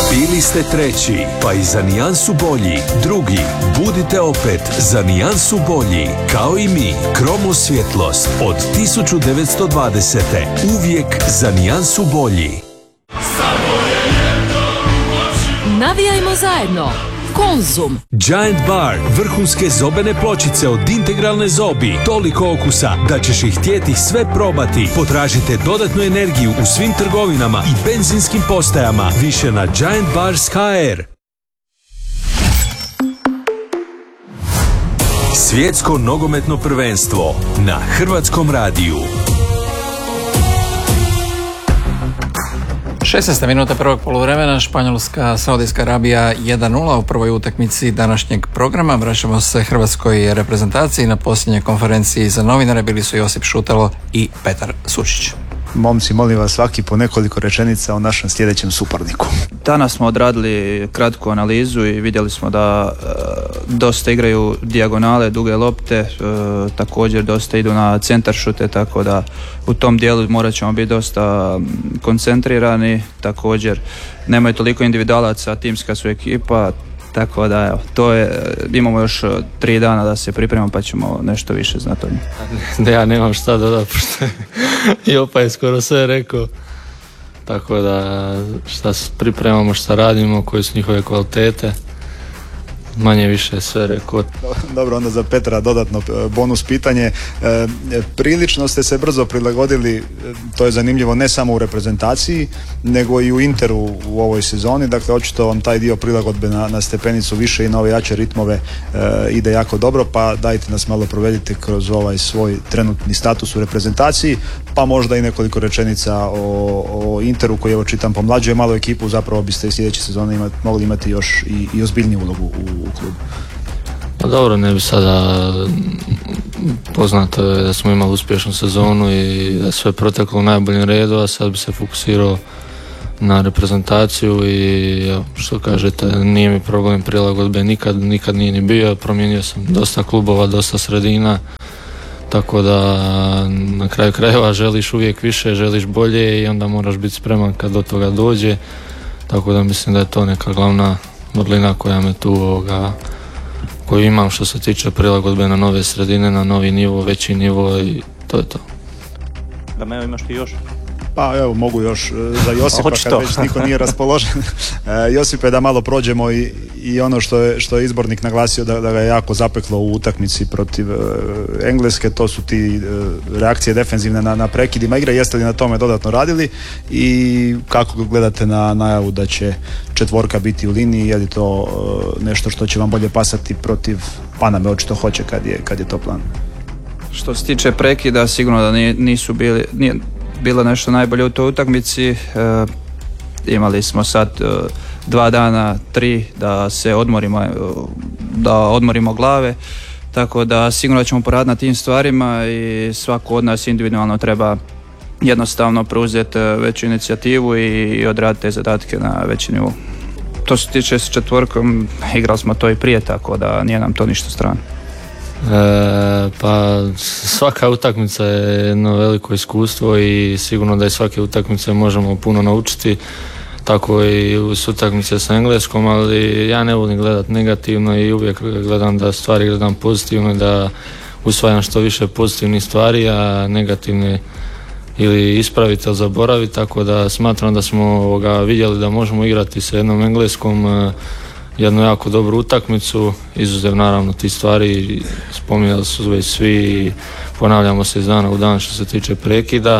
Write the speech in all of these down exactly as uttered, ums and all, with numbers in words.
Bili ste treći, pa i za nijansu bolji. Drugi, budite opet za nijansu bolji. Kao i mi, Kromo svjetlost od tisuću devetsto dvadesete. Uvijek za nijansu bolji. Navijajmo zajedno. Konzum. Giant Bar, vrhunske zobene pločice od Integralne zobi. Toliko okusa da ćeš ih htjeti sve probati. Potražite dodatnu energiju u svim trgovinama i benzinskim postajama. Više na Giant Bars ka er. Svjetsko nogometno prvenstvo na Hrvatskom radiju. šesnaesta minuta prvog poluvremena, Španjolska, Saudijska Arabija jedan nula u prvoj utakmici današnjeg programa. Vraćamo se hrvatskoj reprezentaciji. Na posljednjoj konferenciji za novinare bili su Josip Šutalo i Petar Sučić. Momci, molim vas svaki po nekoliko rečenica o našem sljedećem suparniku. Danas smo odradili kratku analizu i vidjeli smo da e, dosta igraju dijagonale, duge lopte, e, također dosta idu na centar šute, tako da u tom dijelu morat ćemo biti dosta koncentrirani. Također nemaju toliko individualaca, timska su ekipa, tako da evo, to je, imamo još tri dana da se pripremamo pa ćemo nešto više znati o njih. Da, ja nemam šta dodati, pošto je Jopa je skoro sve rekao. Tako da šta pripremamo, šta radimo, koje su njihove kvalitete, manje više sve rekao. Dobro, onda za Petra dodatno bonus pitanje. E, prilično ste se brzo prilagodili, to je zanimljivo, ne samo u reprezentaciji, nego i u Interu u ovoj sezoni. Dakle, očito vam taj dio prilagodbe na, na stepenicu više i na ove jače ritmove e, ide jako dobro, pa dajte nas malo provedite kroz ovaj svoj trenutni status u reprezentaciji, pa možda i nekoliko rečenica o, o Interu koji, evo čitam, pomlađuje malo ekipu, zapravo biste i sljedeće sezone imat, mogli imati još i, i ozbiljniju ulogu u u klubu. Pa dobro, ne bi sada, poznato je da smo imali uspješnu sezonu i da je sve proteklo u najboljem redu, a sad bi se fokusirao na reprezentaciju i što kažete, nije mi problem prilagodbe, nikad, nikad nije ni bio, promijenio sam dosta klubova, dosta sredina, tako da na kraju krajeva želiš uvijek više, želiš bolje i onda moraš biti spreman kad do toga dođe, tako da mislim da je to neka glavna vrlina koja me tu ovoga, koju imam što se tiče prilagodbe na nove sredine, na novi nivo, veći nivo i to je to. Da me imaš ti još? Pa evo, mogu još za Josipa kad već niko nije raspoložen. E, Josipe, da malo prođemo i, i ono što je, što je izbornik naglasio da, da ga je jako zapeklo u utakmici protiv e, Engleske, to su ti e, reakcije defenzivne na, na prekidima igre. Jeste li na tome dodatno radili i kako gledate na najavu da će četvorka biti u liniji, je li to e, nešto što će vam bolje pasati protiv Paname, očito hoće kad je, kad je to plan? Što se tiče prekida, sigurno da nisu bili, nije bilo nešto najbolje u toj utakmici. E, imali smo sad e, dva dana, tri da se odmorimo, e, da odmorimo glave, tako da sigurno ćemo poraditi na tim stvarima i svako od nas individualno treba jednostavno preuzeti veću inicijativu i odraditi te zadatke na veći nivou. To se tiče s četvorkom, igrali smo to i prije, tako da nije nam to ništa strano. E, pa svaka utakmica je jedno veliko iskustvo i sigurno da iz svake utakmice možemo puno naučiti, tako i uz utakmice sa Engleskom, ali ja ne volim gledati negativno i uvijek gledam da stvari gledam pozitivno, da usvajam što više pozitivnih stvari, a negativne ili ispraviti ili zaboraviti, tako da smatram da smo ovoga, vidjeli da možemo igrati sa jednom Engleskom jednu jako dobru utakmicu, izuzev naravno ti stvari, spominjali su već svi, ponavljamo se iz dana u dan što se tiče prekida,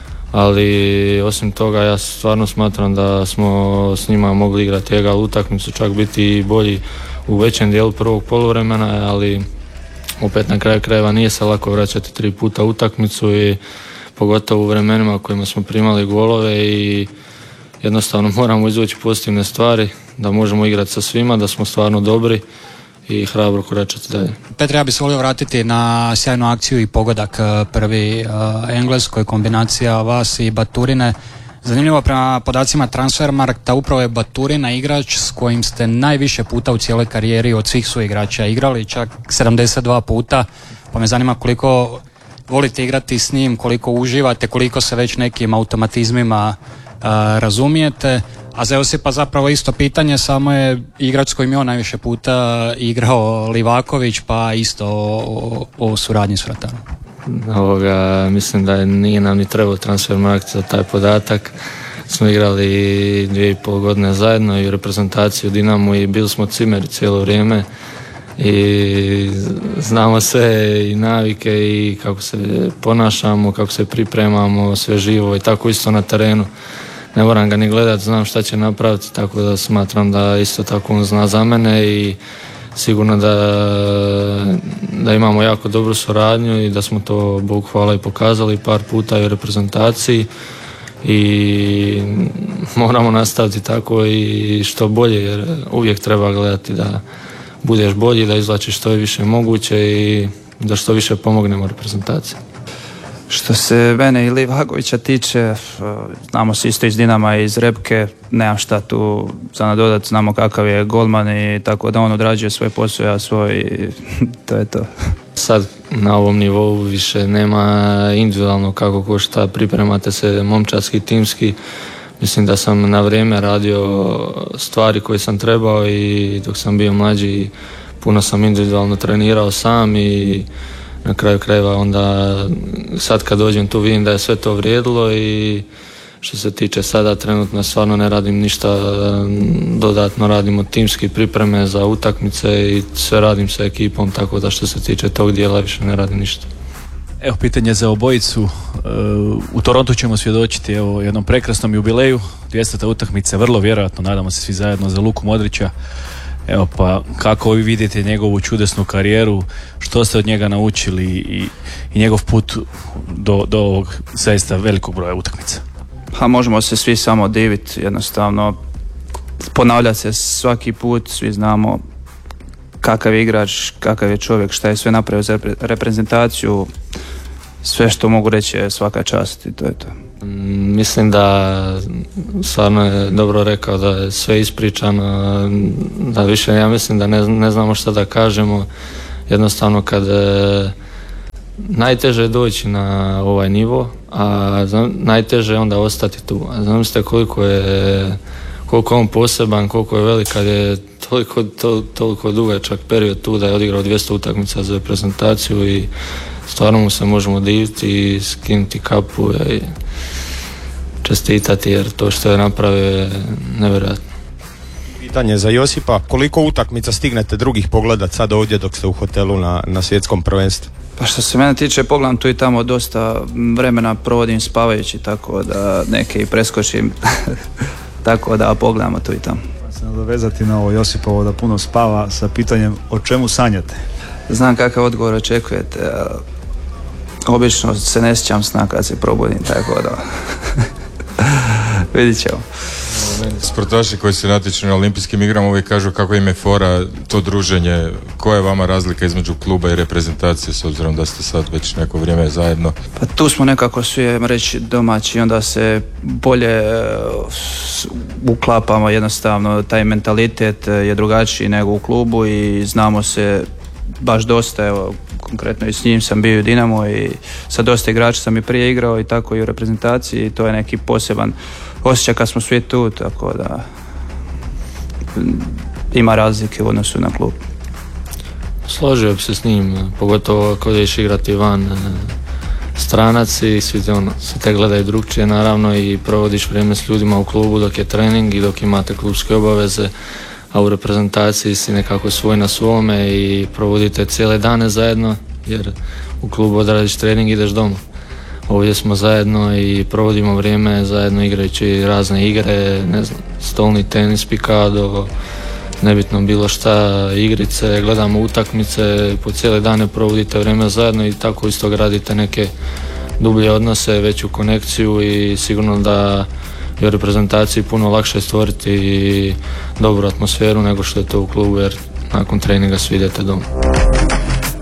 ali osim toga ja stvarno smatram da smo s njima mogli igrati egal utakmicu, čak biti i bolji u većem dijelu prvog poluvremena, ali opet na kraju krajeva nije se lako vraćati tri puta utakmicu i pogotovo u vremenima u kojima smo primali golove i jednostavno moramo izvući pozitivne stvari, da možemo igrati sa svima, da smo stvarno dobri i hrabro koračati dalje. Petre, ja bih se volio vratiti na sjajnu akciju i pogodak prvi uh, Engleskoj, kombinacija vas i Baturine. Zanimljivo, prema podacima Transfermarkta, upravo je Baturina igrač s kojim ste najviše puta u cijeloj karijeri od svih su igrača igrali, čak sedamdeset dva puta, pa me zanima koliko volite igrati s njim, koliko uživate, koliko se već nekim automatizmima uh, razumijete. A za Josipa zapravo isto pitanje, samo je igrač s kojim je on najviše puta igrao Livaković, pa isto o, o suradnji s vratarom. Ovoga, mislim da nije nam ni trebao Transfermarkt za taj podatak. Smo igrali dvije i pol godine zajedno i u reprezentaciji u Dinamu i bili smo cimeri cijelo vrijeme i znamo sve i navike i kako se ponašamo, kako se pripremamo, sve živo i tako isto na terenu. Ne moram ga ni gledati, znam šta će napraviti, tako da smatram da isto tako on zna za mene i sigurno da, da imamo jako dobru suradnju i da smo to, Bog hvala, i pokazali par puta i u reprezentaciji i moramo nastaviti tako i što bolje, jer uvijek treba gledati da budeš bolji, da izvlačiš što je više moguće i da što više pomognemo reprezentaciji. Što se mene i Livakovića tiče, znamo se isto iz Dinama i iz Repke, nemam šta tu za nadodat, znamo kakav je golman i tako da on odrađuje svoj posao, ja svoj i to je to. Sad na ovom nivou više nema individualno kako ko šta, pripremate se momčadski, timski. Mislim da sam na vrijeme radio stvari koje sam trebao i dok sam bio mlađi puno sam individualno trenirao sam i na kraju krajeva onda sad kad dođem tu vidim da je sve to vrijedilo i što se tiče sada trenutno stvarno ne radim ništa dodatno, radimo timski pripreme za utakmice i sve radim sa ekipom, tako da što se tiče tog dijela više ne radim ništa. Evo pitanje za obojicu. U Torontu ćemo svjedočiti evo jednom prekrasnom jubileju, dvjesto utakmice, vrlo vjerojatno, nadamo se svi zajedno, za Luku Modrića. Evo pa kako vi vidite njegovu čudesnu karijeru, što ste od njega naučili i, i njegov put do, do ovog zaista velikog broja utakmica? Pa možemo se svi samo diviti, jednostavno ponavljati se svaki put, svi znamo kakav je igrač, kakav je čovjek, šta je sve napravio za reprezentaciju, sve što mogu reći je svaka čast i to je to. Mislim da stvarno je dobro rekao da je sve ispričano, da više ja mislim da ne, ne znamo šta da kažemo, jednostavno kad e, najteže je doći na ovaj nivo, a znam, najteže je onda ostati tu. A znam ste koliko je koliko on poseban, koliko je velik, kad je toliko, to, toliko dugačak period tu da je odigrao dvjesto utakmica za reprezentaciju i stvarno mu se možemo diviti i skinuti kapu i čestitati jer to što je napravio je nevjerojatno. Pitanje za Josipa, koliko utakmica stignete drugih pogledat sad ovdje dok ste u hotelu na, na svjetskom prvenstvu? Pa što se mene tiče, pogledam tu i tamo, dosta vremena provodim spavajući, tako da neke i preskočim, tako da pogledamo tu i tamo. Se nadovezati na ovo Josipovo da puno spava sa pitanjem o čemu sanjate? Znam kakav odgovor očekujete, obično se ne sjećam sna kad se probudim, tako da vidit ćemo. Sportaši koji se natječu na olimpijskim igrama uvijek kažu kako im je fora to druženje. Koja je vama razlika između kluba i reprezentacije s obzirom da ste sad već neko vrijeme zajedno? Pa tu smo nekako svi reći domaći, onda se bolje uklapamo, jednostavno taj mentalitet je drugačiji nego u klubu i znamo se baš dosta, evo konkretno i s njim sam bio u Dinamo i sa dosta igrača sam i prije igrao i tako i u reprezentaciji i to je neki poseban osjećaj kad smo svi tu, tako da ima razlike u odnosu na klub. Složio bi se s njim, pogotovo ako ideš igrati van stranac i svi te, ono, svi te gledaju drugčije naravno i provodiš vrijeme s ljudima u klubu dok je trening i dok imate klubske obaveze, a u reprezentaciji si nekako svoj na svome i provodite cijele dane zajedno jer u klubu odradiš trening i ideš doma. Ovdje smo zajedno i provodimo vrijeme zajedno igrajući razne igre, ne znam, stolni tenis, pikado, nebitno bilo šta, igrice, gledamo utakmice, po cijele dane provodite vrijeme zajedno i tako isto gradite neke dublje odnose, veću konekciju i sigurno da je u reprezentaciji puno lakše stvoriti dobru atmosferu nego što je to u klubu jer nakon treninga svi idete doma.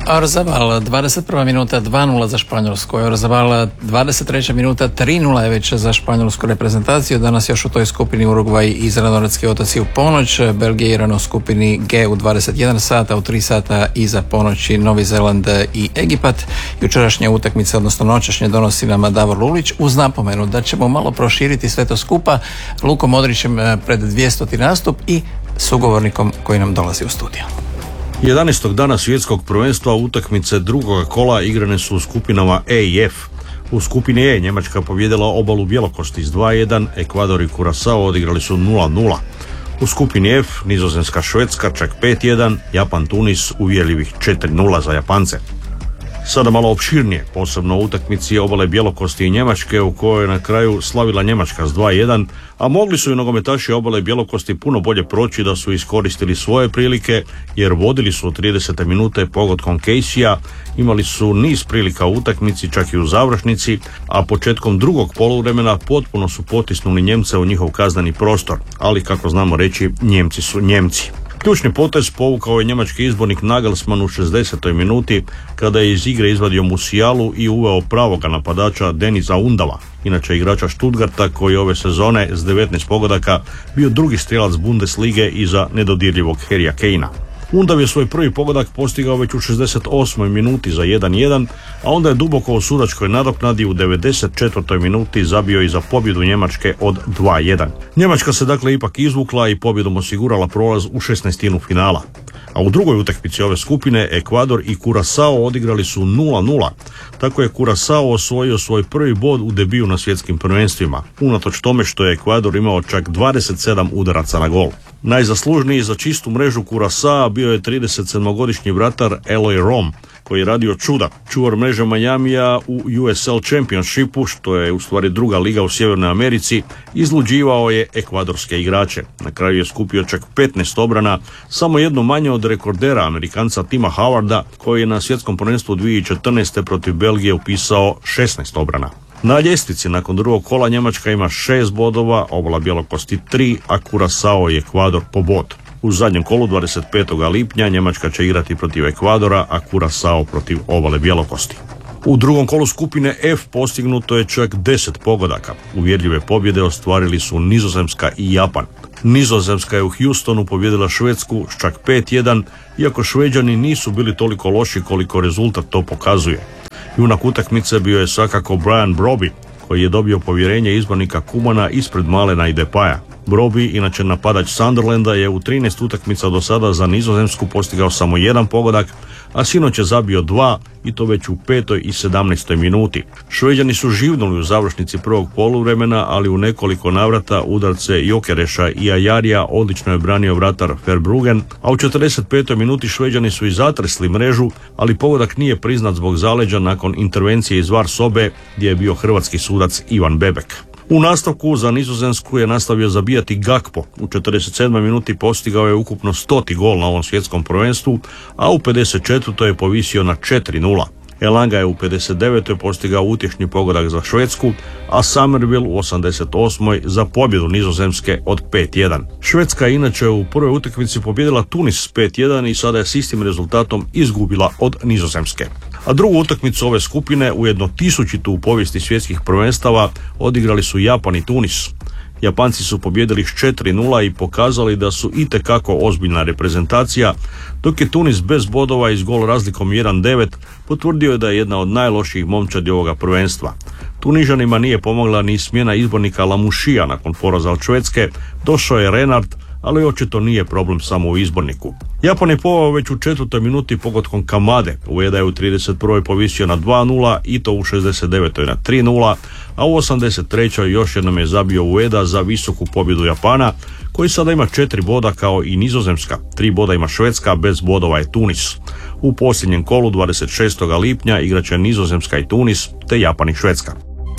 Orzabal, dvadeset prva minuta dva nula za Španjolsku. Orzabal, dvadeset treća minuta tri nula je već za španjolsku reprezentaciju. Danas još u toj skupini Urugvaj i Zelenortski otoci u ponoć. Belgija i Iran u skupini G u dvadeset jedan sata, u tri sata iza ponoći Novi Zeland i Egipat. Jučerašnje utakmice, odnosno noćašnje, donosi nama Davor Lulić uz napomenu da ćemo malo proširiti sve to skupa Lukom Modrićem pred dvijestoti nastup i sugovornikom koji nam dolazi u studio. jedanaestog dana svjetskog prvenstva utakmice drugoga kola igrane su u skupinama E i F. U skupini E Njemačka pobijedila obalu Bjelokosti s dva jedan, Ekvador i Kurasao odigrali su nula nula. U skupini F Nizozemska Švedska čak pet jedan, Japan Tunis uvjerljivih četiri nula za Japance. Sada malo opširnije, posebno u utakmici obale Bjelokosti i Njemačke u kojoj je na kraju slavila Njemačka s dva jedan, a mogli su i nogometaši obale Bjelokosti puno bolje proći da su iskoristili svoje prilike jer vodili su u tridesete minute pogodkom Caseyja, imali su niz prilika u utakmici, čak i u završnici, a početkom drugog poluvremena potpuno su potisnuli Njemce u njihov kazneni prostor, ali kako znamo reći, Njemci su Njemci. Ključni potez povukao je njemački izbornik Nagelsmann u šezdesetoj minuti kada je iz igre izvadio Musialu i uveo pravoga napadača Denisa Undava, inače igrača Stuttgarta koji ove sezone s devetnaest pogodaka bio drugi strijelac Bundeslige iza nedodirljivog Harrya Kanea. Undav je svoj prvi pogodak postigao već u šezdeset osmoj minuti za jedan jedan, a onda je duboko u sudačkoj nadoknadi u devedeset četvrtoj minuti zabio i za pobjedu Njemačke od dva jedan. Njemačka se dakle ipak izvukla i pobjedom osigurala prolaz u šesnaestinu finala. A u drugoj utakmici ove skupine Ekvador i Kurasao odigrali su nula nula. Tako je Kurasao osvojio svoj prvi bod u debiju na svjetskim prvenstvima, unatoč tome što je Ekvador imao čak dvadeset sedam udaraca na gol. Najzaslužniji za čistu mrežu Kurasa bio je tridesetsedmogodišnji vratar Eloy Rom, koji je radio čuda. Čuvar mreže Majamija u U S L Championshipu, što je u stvari druga liga u Sjevernoj Americi, izluđivao je ekvadorske igrače. Na kraju je skupio čak petnaest obrana, samo jedno manje od rekordera Amerikanca Tima Howarda, koji je na svjetskom prvenstvu dvije tisuće četrnaeste protiv Belgije upisao šesnaest obrana. Na ljestvici nakon drugog kola Njemačka ima šest bodova, obala Bjelokosti tri, a Kurasao i Ekvador po bod. U zadnjem kolu dvadeset petog lipnja Njemačka će igrati protiv Ekvadora, a Kurasao protiv obale Bjelokosti. U drugom kolu skupine F postignuto je čak deset pogodaka. Uvjerljive pobjede ostvarili su Nizozemska i Japan. Nizozemska je u Houstonu pobjedila Švedsku s čak pet jedan, iako Šveđani nisu bili toliko loši koliko rezultat to pokazuje. Junak utakmice bio je svakako Brian Broby, koji je dobio povjerenje izbornika Kumana ispred Malena i Depaja. Broby, inače napadač Sunderlanda, je u trinaest utakmica do sada za Nizozemsku postigao samo jedan pogodak, a sinoć je zabio dva i to već u petoj i sedamnaestoj minuti. Šveđani su živnuli u završnici prvog poluvremena, ali u nekoliko navrata udarce Jokereša i Ajarija odlično je branio vratar Verbruggen, a u četrdeset petoj minuti Šveđani su i zatresli mrežu, ali pogodak nije priznat zbog zaleđa nakon intervencije iz VAR sobe gdje je bio hrvatski sudac Ivan Bebek. U nastavku za Nizozemsku je nastavio zabijati Gakpo. U četrdeset sedmoj minuti postigao je ukupno stoti gol na ovom svjetskom prvenstvu, a u pedeset četvrtoj je povisio na četiri nula. Elanga je u pedeset devetoj postigao utješni pogodak za Švedsku, a Somerville u osamdeset osmoj za pobjedu Nizozemske od pet jedan. Švedska je inače u prvoj utakmici pobijedila Tunis s pet jedan i sada je s istim rezultatom izgubila od Nizozemske. A drugu utakmicu ove skupine, ujedno tisućitu u povijesti svjetskih prvenstava, odigrali su Japan i Tunis. Japanci su pobijedili s četiri nula i pokazali da su itekako ozbiljna reprezentacija, dok je Tunis bez bodova i s gol razlikom jedan devet potvrdio je da je jedna od najlošijih momčadi ovoga prvenstva. Tunižanima nije pomogla ni smjena izbornika Lamušija nakon poraza od Švedske, došao je Renard, ali očito nije problem samo u izborniku. Japan je poveo već u četvrtoj minuti pogodkom Kamade. Ueda je u trideset prvoj povisio na dva nula i to u šezdeset devetoj na tri nula, a u osamdeset trećoj još jednom je zabio Ueda za visoku pobjedu Japana, koji sada ima četiri boda kao i Nizozemska. Tri boda ima Švedska, bez bodova je Tunis. U posljednjem kolu dvadeset šestog lipnja igraće Nizozemska i Tunis, te Japan i Švedska.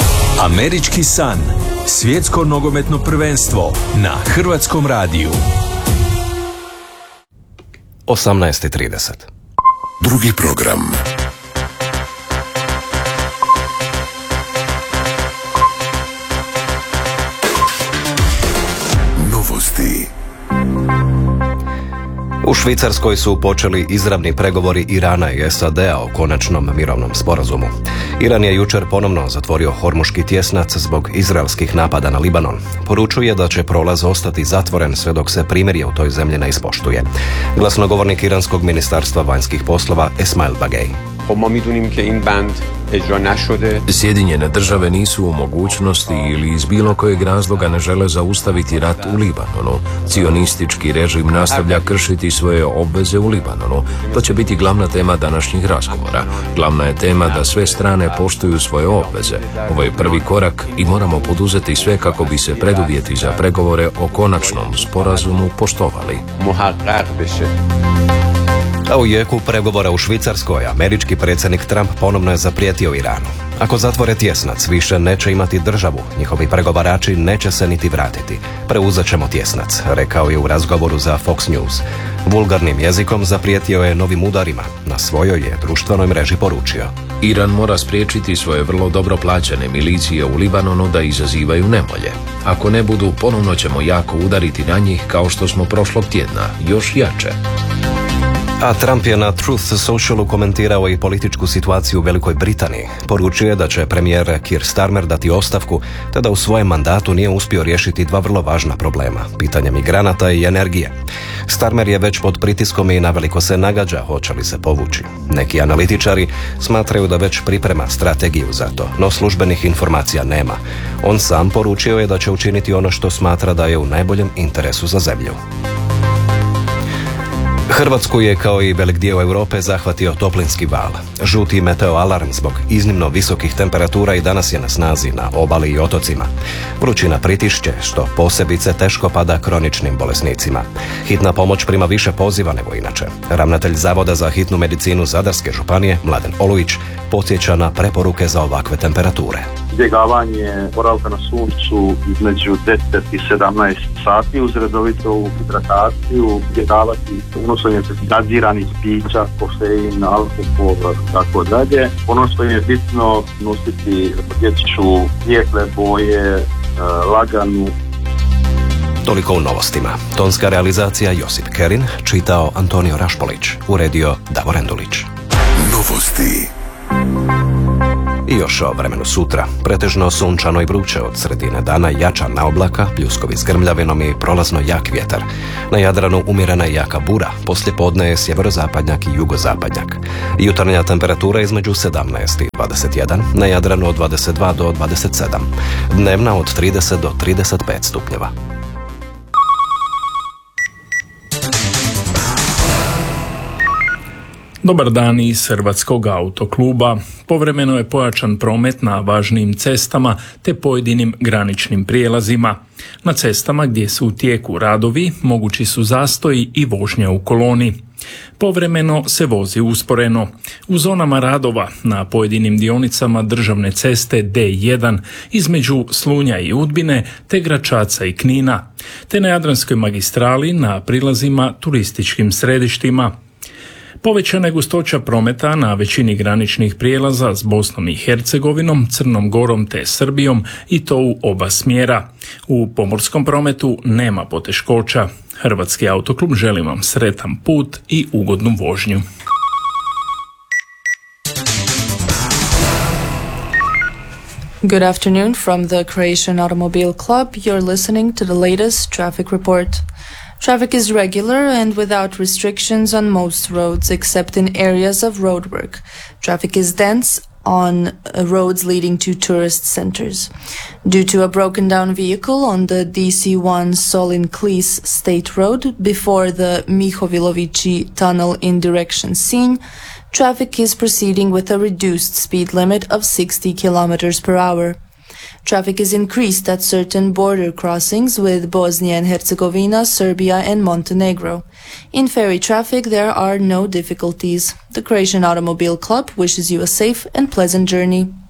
Američki san. Svjetsko nogometno prvenstvo na Hrvatskom radiju. osamnaest i trideset. Drugi program. Novosti. U Švicarskoj su počeli izravni pregovori Irana i S A D-a o konačnom mirovnom sporazumu. Iran je jučer ponovno zatvorio Hormuški tjesnac zbog izraelskih napada na Libanon. Poručuje da će prolaz ostati zatvoren sve dok se primirje u toj zemlji ne ispoštuje. Glasnogovornik iranskog ministarstva vanjskih poslova Esmail Bagej. Sjedinjene države nisu u mogućnosti ili iz bilo kojeg razloga ne žele zaustaviti rat u Libanonu. Cionistički režim nastavlja kršiti svoje obveze u Libanonu. To će biti glavna tema današnjih razgovora. Glavna je tema da sve strane poštuju svoje obveze. Ovo je prvi korak i moramo poduzeti sve kako bi se preduvjeti za pregovore o konačnom sporazumu poštovali. A u jeku pregovora u Švicarskoj, američki predsjednik Trump ponovno je zaprijetio Iranu. Ako zatvore tjesnac, više neće imati državu, njihovi pregovarači neće se niti vratiti. Preuzet ćemo tjesnac, rekao je u razgovoru za Fox News. Vulgarnim jezikom zaprijetio je novim udarima. Na svojoj je društvenoj mreži poručio: Iran mora spriječiti svoje vrlo dobro plaćene milicije u Libanonu da izazivaju nevolje. Ako ne budu, ponovno ćemo jako udariti na njih kao što smo prošlog tjedna, još jače. A Trump je na Truth Socialu komentirao i političku situaciju u Velikoj Britaniji. Poručio je da će premijer Keir Starmer dati ostavku, te da u svojem mandatu nije uspio riješiti dva vrlo važna problema, pitanje migranata i energije. Starmer je već pod pritiskom i naveliko se nagađa hoće li se povući. Neki analitičari smatraju da već priprema strategiju za to, no službenih informacija nema. On sam poručio je da će učiniti ono što smatra da je u najboljem interesu za zemlju. Hrvatsku je, kao i velik dio Europe, zahvatio toplinski val. Žuti meteo alarm zbog iznimno visokih temperatura i danas je na snazi na obali i otocima. Vrućina pritišće, što posebice teško pada kroničnim bolesnicima. Hitna pomoć prima više poziva nego inače. Ravnatelj Zavoda za hitnu medicinu Zadarske županije, Mladen Olujić, podsjeća na preporuke za ovakve temperature. Izbjegavanje boravka na suncu između deset i sedamnaest sati uz redovitu hidrataciju, izbjegavati unošenje gaziranih pića, kofein, alkohol, tako dalje. Ono što je bitno, nositi dječju svijetle boje, laganu. Toliko u novostima. Tonska realizacija Josip Kerin, čitao Antonio Rašpolić, uredio Davor Endulić. Novosti. I još o vremenu sutra. Pretežno sunčano i vruće, od sredine dana jača naoblaka, pljuskovi s grmljavinom i prolazno jak vjetar. Na Jadranu umjerena i jaka bura, poslije podne je sjeverozapadnjak i jugozapadnjak. Jutarnja temperatura između sedamnaest i dvadeset jedan, na Jadranu od dvadeset dva do dvadeset sedam. Dnevna od trideset do trideset pet stupnjeva. Dobar dan iz Hrvatskog autokluba. Povremeno je pojačan promet na važnim cestama te pojedinim graničnim prijelazima. Na cestama gdje su u tijeku radovi mogući su zastoji i vožnja u koloni. Povremeno se vozi usporeno. U zonama radova na pojedinim dionicama državne ceste D jedan između Slunja i Udbine te Gračaca i Knina, te na Jadranskoj magistrali na prilazima turističkim središtima. Povećana je gustoća prometa na većini graničnih prijelaza s Bosnom i Hercegovinom, Crnom Gorom te Srbijom i to u oba smjera. U pomorskom prometu nema poteškoća. Hrvatski autoklub želi vam sretan put i ugodnu vožnju. Good afternoon from the Croatian Automobile Club. You're listening to the latest traffic report. Traffic is regular and without restrictions on most roads except in areas of roadwork. Traffic is dense on roads leading to tourist centers. Due to a broken down vehicle on the D C one Solin Klis State Road before the Mihovilovici tunnel in direction Sinj, traffic is proceeding with a reduced speed limit of sixty kilometers per hour. Traffic is increased at certain border crossings with Bosnia and Herzegovina, Serbia and Montenegro. In ferry traffic, there are no difficulties. The Croatian Automobile Club wishes you a safe and pleasant journey.